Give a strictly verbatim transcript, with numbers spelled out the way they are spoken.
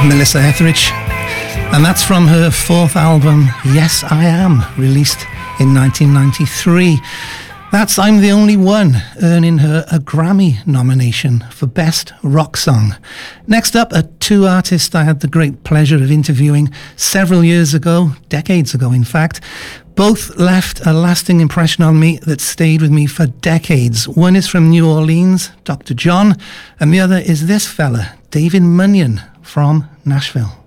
Melissa Etheridge, and that's from her fourth album, Yes I Am, released in nineteen ninety-three. That's I'm the Only One, earning her a Grammy nomination for Best Rock Song. Next up are two artists I had the great pleasure of interviewing several years ago, decades ago in fact. Both left a lasting impression on me that stayed with me for decades. One is from New Orleans, Doctor John, and the other is this fella, David Munyon from Nashville.